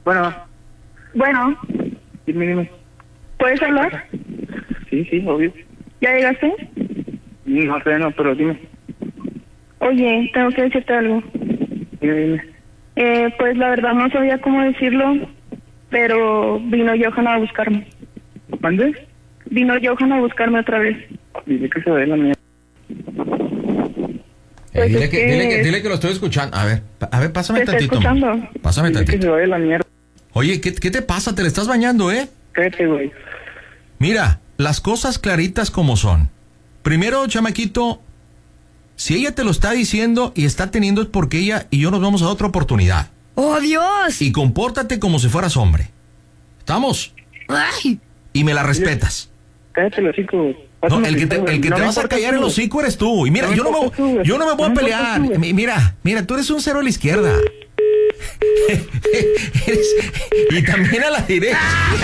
Bueno. Dime. ¿Puedes hablar? Sí, obvio. ¿Ya llegaste? No sé, pero dime. Oye, tengo que decirte algo. Dime. Pues la verdad no sabía cómo decirlo, pero vino Johan a buscarme. ¿Mande? Vino Johan a buscarme otra vez. Dile que se vaya la mierda. Pues dile que lo estoy escuchando. A ver, pásame te tantito. estoy escuchando. Pásame Dile que tantito. se vaya la mierda. Oye, ¿qué te pasa? ¿Te le estás bañando, Cállate, güey. Mira, las cosas claritas como son. Primero, chamaquito, si ella te lo está diciendo y está teniendo es porque ella y yo nos vamos a otra oportunidad. ¡Oh, Dios! Y compórtate como si fueras hombre. ¿Estamos? ¡Ay! Y me la respetas. Cállate el hocico, güey. No, el que te vas a callar el hocico eres tú. Y mira, yo no me voy a pelear. Mira, tú eres un cero a la izquierda. Y también a la derecha.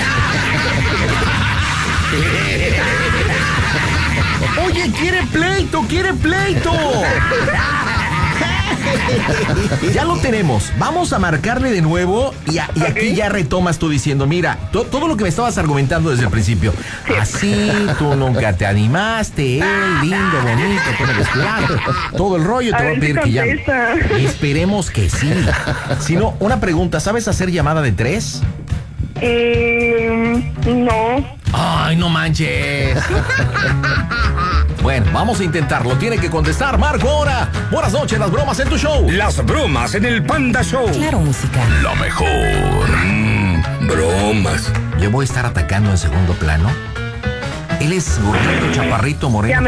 Oye, quiere pleito. Ya lo tenemos. Vamos a marcarle de nuevo y aquí ya retomas tú diciendo, mira, todo lo que me estabas argumentando desde el principio. Así, tú nunca te animaste, lindo, bonito, con el desplante, todo el rollo, te voy a pedir que ya. Esperemos que sí. Si no, una pregunta, ¿sabes hacer llamada de 3? No. Ay, no manches. Bueno, vamos a intentarlo. Tiene que contestar Marco ahora. Buenas noches, las bromas en tu show. Las bromas en el Panda Show. Claro, música. La mejor. Bromas. Yo voy a estar atacando en segundo plano. Él es gordito, chaparrito, moreno.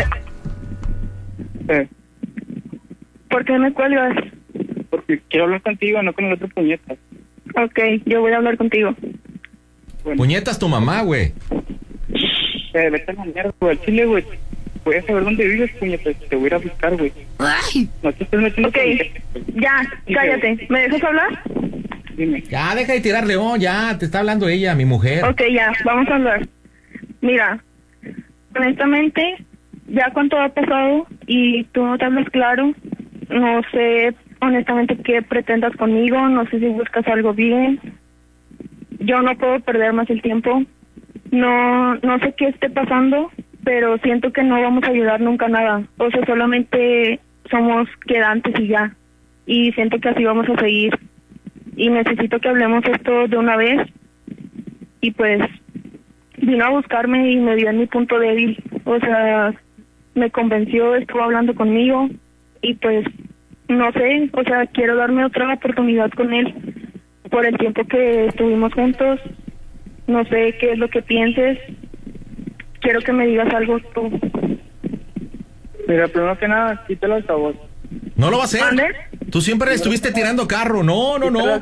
¿Por qué me cuelgas? Porque quiero hablar contigo, no con el otro puñeta. Ok, yo voy a hablar contigo. Bueno. Puñetas tu mamá, güey. Vete a la mierda, güey. Al chile, güey. Voy a saber dónde vives, puñetas. Te voy a ir a buscar, güey. ¡Ay! No te estés metiendo. Ok, ya, cállate. ¿Me dejas hablar? Dime. Ya, deja de tirar león, ya. Te está hablando ella, mi mujer. Ok, ya, vamos a hablar. Mira, honestamente, ya cuánto ha pasado y tú no te hablas claro, no sé honestamente qué pretendas conmigo, no sé si buscas algo bien. Yo no puedo perder más el tiempo. No sé qué esté pasando, pero siento que no vamos a ayudar nunca a nada. O sea, solamente somos quedantes y ya. Y siento que así vamos a seguir. Y necesito que hablemos esto de una vez. Y pues vino a buscarme y me dio en mi punto débil. O sea, me convenció, estuvo hablando conmigo y pues no sé, o sea, quiero darme otra oportunidad con él por el tiempo que estuvimos juntos. No sé qué es lo que pienses. Quiero que me digas algo tú. Mira, primero que nada, quítalo al sabor. No lo va a hacer. ¿Mande? Tú siempre le estuviste tirando carro. No.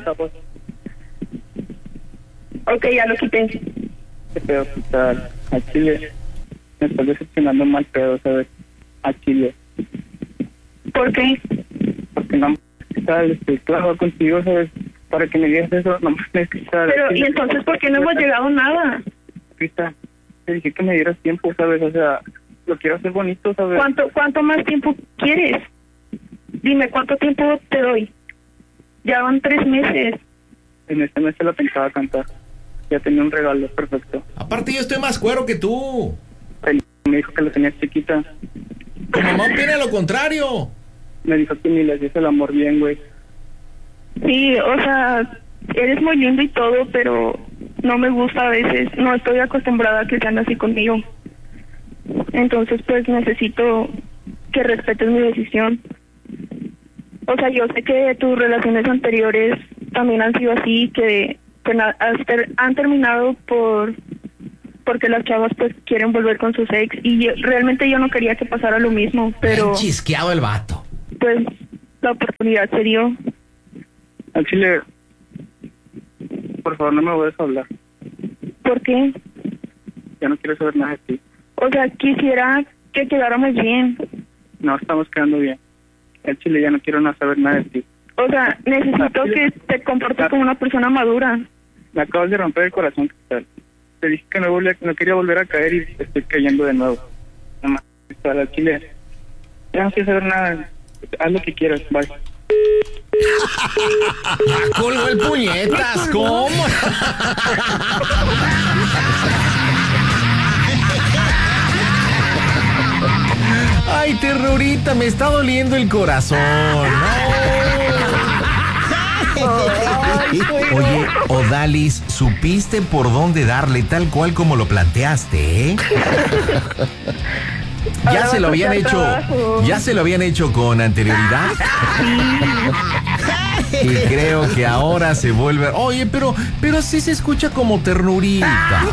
Ok, ya lo quité. Qué pedo, o sea, a Chile. Me estás decepcionando mal pedo, ¿sabes? A Chile. ¿Por qué? Porque no sabes, claro, contigo, ¿sabes? Para que me digas eso, no me necesitas. Pero, ¿y entonces por qué no hemos llegado a nada? Crista, te dije que me dieras tiempo, ¿sabes? O sea, lo quiero hacer bonito, ¿sabes? ¿Cuánto más tiempo quieres? Dime, ¿cuánto tiempo te doy? Ya van 3 meses. En este mes se la pensaba cantar. Ya tenía un regalo perfecto. Aparte yo estoy más cuero que tú. Me dijo que la tenía chiquita. Tu mamá opina lo contrario. Me dijo que ni le hacías el amor bien, güey. Sí, o sea, eres muy lindo y todo, pero no me gusta a veces. No estoy acostumbrada a que sean así conmigo. Entonces, pues necesito que respetes mi decisión. O sea, yo sé que tus relaciones anteriores también han sido así, que pues, han terminado porque las chavas pues quieren volver con sus ex y realmente yo no quería que pasara lo mismo, pero Bien chisqueado el vato. pues la oportunidad se dio. Al Chile, por favor, no me vuelvas a hablar. ¿Por qué? Ya no quiero saber nada de ti. O sea, quisiera que quedáramos bien. No estamos quedando bien. Al Chile ya no quiero saber nada de ti. O sea, necesito que te comportes como una persona madura. Me acabas de romper el corazón, Cristal. Te dije que no quería volver a caer y estoy cayendo de nuevo. Nada más, Cristal, al Chile. Ya no quiero saber nada. Haz lo que quieras, bye. Ya colgó el puñetas, ¿cómo? Ay, terrorita, me está doliendo el corazón. Oye, Odalis, supiste por dónde darle tal cual como lo planteaste, ¿eh? Ya se lo habían hecho con anterioridad. Y creo que ahora se vuelve. Oye, pero sí se escucha como ternurita.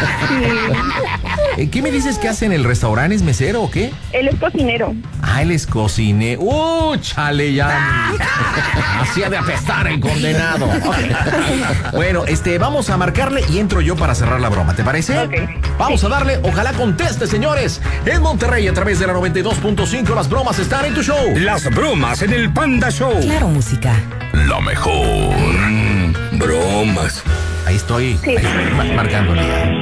¿Qué me dices que hace en el restaurante? ¿Es mesero o qué? Él es cocinero. Ah, él es cocinero. Chale, ya. Hacía de apestar el condenado. Bueno, vamos a marcarle y entro yo para cerrar la broma, ¿te parece? Ok. Vamos a darle, ojalá conteste, señores. En Monterrey, a través de la 92.5, las bromas están en tu show. Las bromas en el Panda Show. Claro, música. La mejor. Bromas. Ahí estoy, Sí. Marcándole.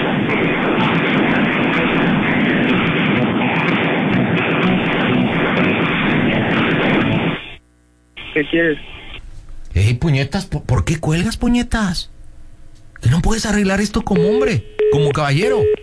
¿Qué quieres? Puñetas, ¿por qué cuelgas, puñetas? Que no puedes arreglar esto como hombre, como caballero.